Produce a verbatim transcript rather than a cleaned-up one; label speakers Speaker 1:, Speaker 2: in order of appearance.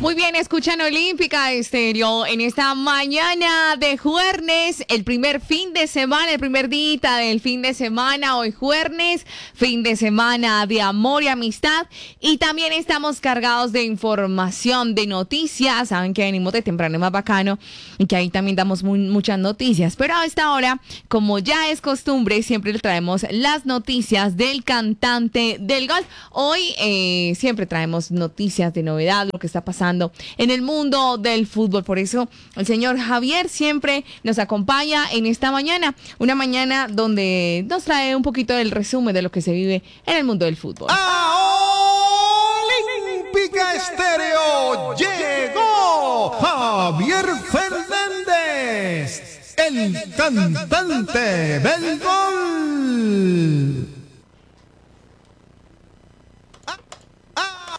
Speaker 1: Muy bien, escuchan Olímpica Estéreo en esta mañana de jueves, el primer fin de semana, el primer día del fin de semana, hoy jueves, fin de semana de amor y amistad, y también estamos cargados de información, de noticias. Saben que venimos de temprano más bacano y que ahí también damos muy, muchas noticias, pero a esta hora, como ya es costumbre, siempre le traemos las noticias del cantante del golf. Hoy eh, siempre traemos noticias de novedad, lo que está pasando en el mundo del fútbol. Por eso el señor Javier siempre nos acompaña en esta mañana, una mañana donde nos trae un poquito del resumen de lo que se vive en el mundo del fútbol.
Speaker 2: Olímpica Estéreo llegó Javier Fernández, el cantante del gol.